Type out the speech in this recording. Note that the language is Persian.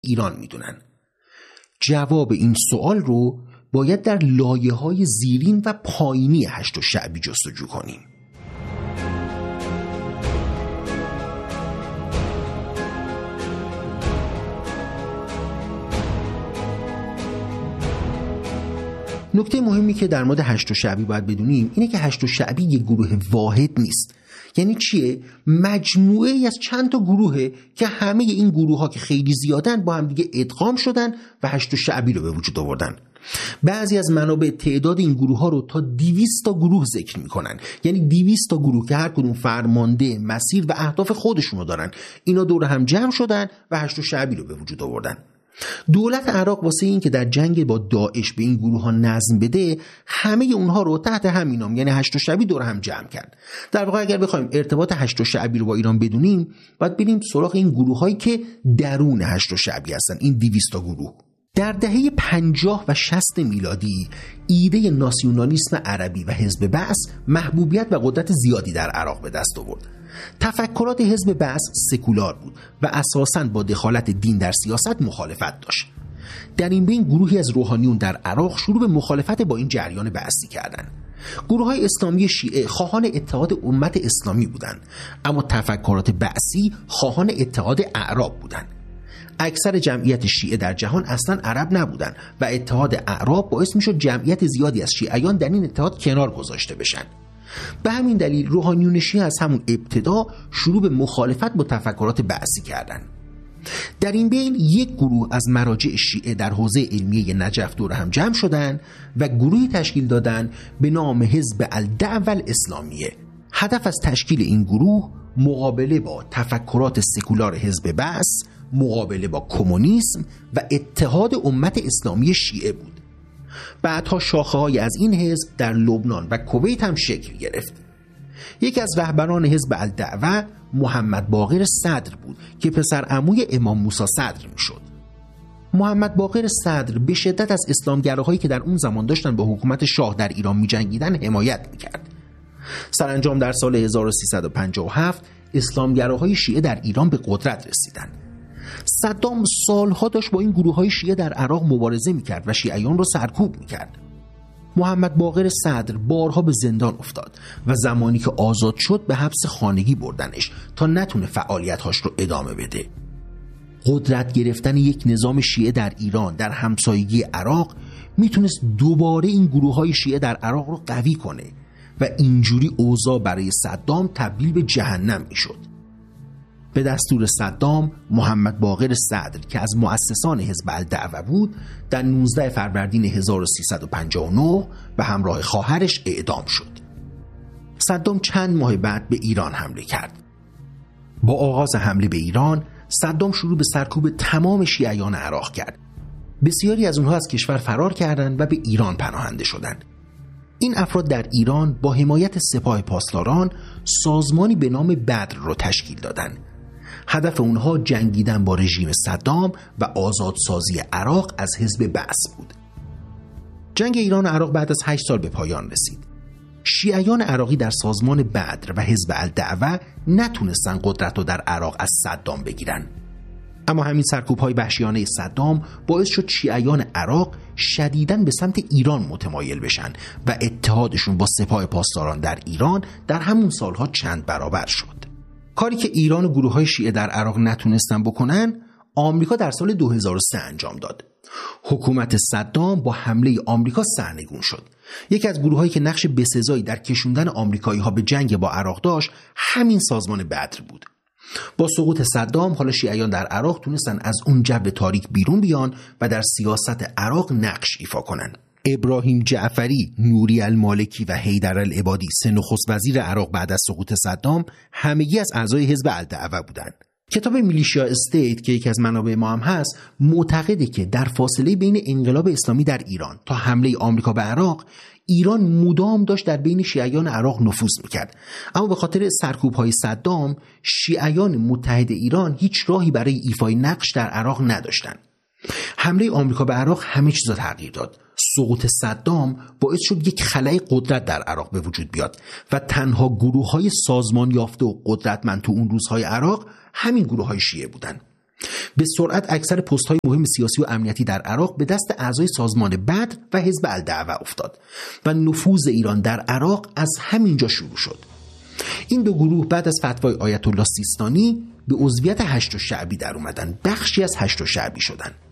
ایران میدونن؟ جواب این سوال رو باید در لایه‌های زیرین و پایینی هشت شعبی جستجو کنیم. نکته مهمی که در مورد هشت شعبی باید بدونیم اینه که هشت شعبی یک گروه واحد نیست. یعنی چیه؟ مجموعه از چند تا گروهه که همه این گروه ها که خیلی زیادن با هم دیگه ادغام شدن و هشت شعبی رو به وجود آوردن. بعضی از منابع تعداد این گروه ها رو تا 200 تا گروه ذکر میکنن. یعنی 200 تا گروه که هر کدوم فرمانده، مسیر و اهداف خودشونو دارن. اینا دور هم جمع شدن و هشت شعبی رو به وجود آوردن. دولت عراق واسه این که در جنگ با داعش به این گروه ها نظم بده، همه اونها رو تحت همین نام یعنی هشت شعبی دور هم جمع کرد. در واقع اگر بخوایم ارتباط هشت شعبی رو با ایران بدونیم، باید بریم سراغ این گروه هایی که درون هشت شعبی هستن، این 200 تا گروه. در دهه 50 و 60 میلادی ایده ناسیونالیسم عربی و حزب بعث محبوبیت و قدرت زیادی در عراق به دست آورد. تفکرات حزب بعث سکولار بود و اساساً با دخالت دین در سیاست مخالفت داشت. در این بین گروهی از روحانیون در عراق شروع به مخالفت با این جریان بعثی کردند. گروه‌های اسلامی شیعه خواهان اتحاد امت اسلامی بودند، اما تفکرات بعثی خواهان اتحاد اعراب بودند. اکثر جمعیت شیعه در جهان اصلا عرب نبودند و اتحاد اعراب باعث میشد جمعیت زیادی از شیعیان در این اتحاد کنار گذاشته بشن. به همین دلیل روحانیون شیعه از همون ابتدا شروع به مخالفت با تفکرات بعثی کردند. در این بین یک گروه از مراجع شیعه در حوزه علمیه نجف دور هم جمع شدند و گروهی تشکیل دادند به نام حزب الدعوه الاسلامیه. هدف از تشکیل این گروه مقابله با تفکرات سکولار حزب بعث، مقابله با کمونیسم و اتحاد امت اسلامی شیعه بود. بعدها شاخه‌های از این حزب در لبنان و کویت هم شکل گرفت. یکی از رهبران حزب الدعوه محمد باقر صدر بود که پسر عموی امام موسی صدر میشد. محمد باقر صدر به شدت از اسلامگراهایی که در اون زمان داشتن با حکومت شاه در ایران می‌جنگیدن حمایت می‌کرد. سرانجام در سال 1357 اسلامگراهای شیعه در ایران به قدرت رسیدند. صدام سالها داشت با این گروه‌های شیعه در عراق مبارزه می‌کرد و شیعیان رو سرکوب می‌کرد. محمد باقر صدر بارها به زندان افتاد و زمانی که آزاد شد به حبس خانگی بردنش تا نتونه فعالیت‌هاش رو ادامه بده. قدرت گرفتن یک نظام شیعه در ایران در همسایگی عراق میتونست دوباره این گروه‌های شیعه در عراق رو قوی کنه و اینجوری اوضاع برای صدام تبدیل به جهنم میشد. به دستور صدام محمد باقر صدر که از مؤسسان حزب الدعوه بود در 19 فروردین 1359 به همراه خواهرش اعدام شد. صدام چند ماه بعد به ایران حمله کرد. با آغاز حمله به ایران صدام شروع به سرکوب تمام شیعیان عراق کرد. بسیاری از اونها از کشور فرار کردند و به ایران پناهنده شدند. این افراد در ایران با حمایت سپاه پاسداران سازمانی به نام بدر را تشکیل دادند. هدف اونها جنگیدن با رژیم صدام و آزادسازی عراق از حزب بعث بود. جنگ ایران و عراق بعد از 8 سال به پایان رسید. شیعیان عراقی در سازمان بدر و حزب الدعوه نتونستن قدرت رو در عراق از صدام بگیرن. اما همین سرکوب‌های وحشیانه صدام باعث شد شیعیان عراق شدیداً به سمت ایران متمایل بشن و اتحادشون با سپاه پاسداران در ایران در همون سالها چند برابر شد. کاری که ایران و گروه‌های شیعه در عراق نتونستن بکنن، آمریکا در سال 2003 انجام داد. حکومت صدام با حمله آمریکا سرنگون شد. یکی از گروه‌هایی که نقش بسزایی در کشوندن آمریکایی‌ها به جنگ با عراق داشت، همین سازمان بدر بود. با سقوط صدام حالا شیعیان در عراق تونستن از اون جو تاریک بیرون بیان و در سیاست عراق نقش ایفا کنن. ابراهیم جعفری، نوری المالکی و حیدر العبادی سه نخست وزیر عراق بعد از سقوط صدام همگی از اعضای حزب الدعوه بودند. کتاب میلیشیا استیت که یکی از منابع ما هم هست معتقده که در فاصله بین انقلاب اسلامی در ایران تا حمله آمریکا به عراق، ایران مدام داشت در بین شیعیان عراق نفوذ میکرد، اما به خاطر سرکوب‌های صدام شیعیان متحد ایران هیچ راهی برای ایفای نقش در عراق نداشتند. حمله آمریکا به عراق همه چیز را تغییر داد. سقوط صدام باعث شد یک خلأ قدرت در عراق به وجود بیاد و تنها گروه‌های سازمان یافته و قدرتمند تو اون روزهای عراق همین گروه‌های شیعه بودند. به سرعت اکثر پست‌های مهم سیاسی و امنیتی در عراق به دست اعضای سازمان بدر و حزب الدعوه افتاد و نفوذ ایران در عراق از همینجا شروع شد. این دو گروه بعد از فتوای آیت الله سیستانی به عضویت هشت الشعبی در اومدن، بخشی از هشت الشعبی شدن.